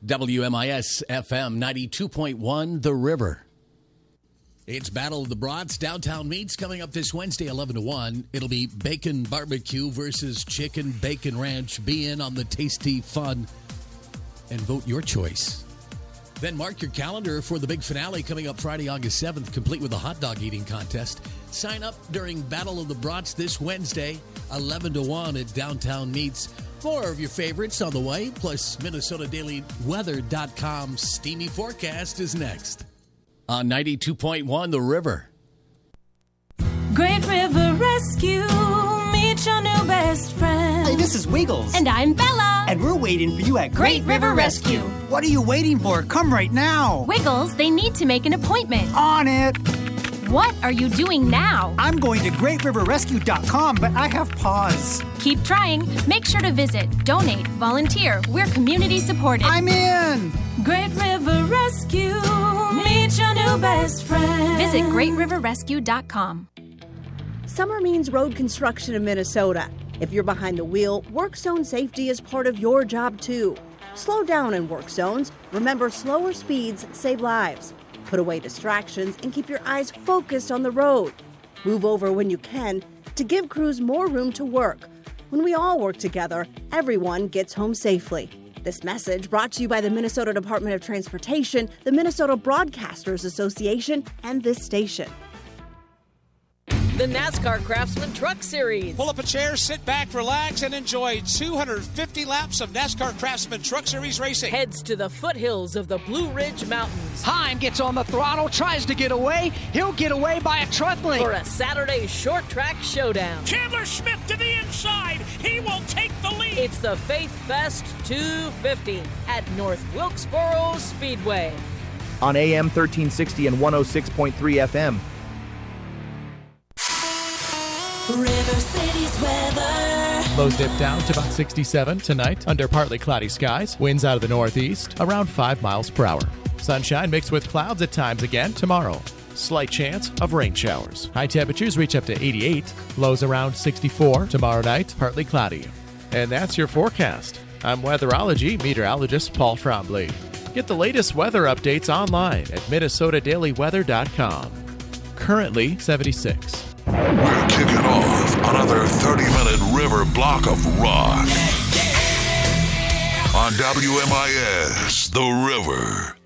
WMIS FM 92.1 The River. It's Battle of the Brats. Downtown Meats coming up this Wednesday, 11 to 1. It'll be bacon barbecue versus chicken bacon ranch. Be in on the tasty fun and vote your choice. Then mark your calendar for the big finale coming up Friday, August 7th, complete with a hot dog eating contest. Sign up during Battle of the Brats this Wednesday, 11 to 1 at Downtown Meats. More of your favorites on the way, plus MinnesotaDailyWeather.com's steamy forecast is next. On 92.1 The River. Great River Rescue, meet your new best friend. Hey, this is Wiggles. And I'm Bella. And we're waiting for you at Great River Rescue. What are you waiting for? Come right now. Wiggles, they need to make an appointment. On it. What are you doing now? I'm going to GreatRiverRescue.com, but I have pause. Keep trying. Make sure to visit, donate, volunteer. We're community supported. I'm in. Great River Rescue, meet your new best friend. Visit GreatRiverRescue.com. Summer means road construction in Minnesota. If you're behind the wheel, work zone safety is part of your job too. Slow down in work zones. Remember, slower speeds save lives. Put away distractions and keep your eyes focused on the road. Move over when you can to give crews more room to work. When we all work together, everyone gets home safely. This message brought to you by the Minnesota Department of Transportation, the Minnesota Broadcasters Association, and this station. The NASCAR Craftsman Truck Series. Pull up a chair, sit back, relax, and enjoy 250 laps of NASCAR Craftsman Truck Series racing. Heads to the foothills of the Blue Ridge Mountains. Heim gets on the throttle, tries to get away. He'll get away by a truck link. For a Saturday short track showdown. Chandler Smith to the inside. He will take the lead. It's the Faith Fest 250 at North Wilkesboro Speedway. On AM 1360 and 106.3 FM. River City's weather. Lows dip down to about 67 tonight under partly cloudy skies. Winds out of the northeast around 5 miles per hour. Sunshine mixed with clouds at times again tomorrow. Slight chance of rain showers. High temperatures reach up to 88. Lows around 64 tomorrow night, partly cloudy. And that's your forecast. I'm weatherology meteorologist Paul Trombley. Get the latest weather updates online at MinnesotaDailyWeather.com. Currently 76. We're kicking off another 30-minute river block of rock on WMIS, The River.